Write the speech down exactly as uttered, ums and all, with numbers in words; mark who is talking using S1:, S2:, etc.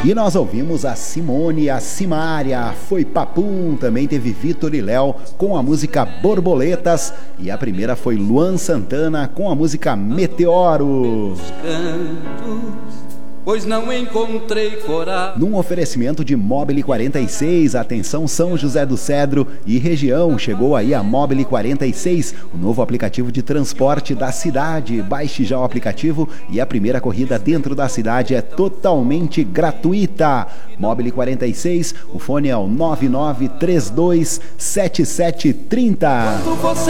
S1: E nós ouvimos a Simone, a Simária, foi Papum, também teve Vitor e Léo com a música Borboletas e a primeira foi Luan Santana com a música Meteoro.
S2: Pois não encontrei coragem.
S1: Num oferecimento de Mobile quarenta e seis, atenção São José do Cedro e região, chegou aí a Mobile quarenta e seis, o novo aplicativo de transporte da cidade. Baixe já o aplicativo e a primeira corrida dentro da cidade é totalmente gratuita. Mobile quarenta e seis, o fone é o nove nove três dois sete sete três zero.